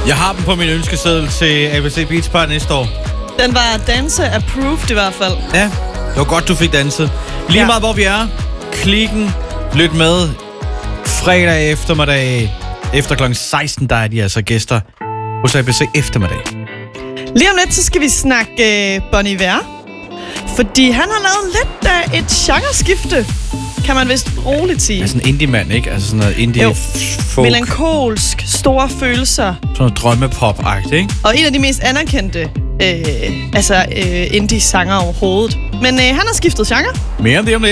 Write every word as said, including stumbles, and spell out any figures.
Jeg har dem på min ønskeseddel til A B C Beach Party næste år. Den var danse-approved i hvert fald. Ja, det var godt, du fik danset. Lige ja. meget, hvor vi er. Klikken. Lyt med. Fredag eftermiddag. Efter klokken seksten, der er de altså gæster hos A B C eftermiddag. Lige om lidt, så skal vi snakke øh, Bon Iver. Fordi han har lavet lidt af et genreskifte, kan man vist roligt sige. Ja, sådan en indie-mand, ikke? Altså sådan noget indie-folk. Melankolsk, store følelser. Sådan noget drømmepop-agtigt, ikke? Og en af de mest anerkendte øh, altså, øh, indie-sanger overhovedet. Men øh, han har skiftet genre. Mere om det om lidt.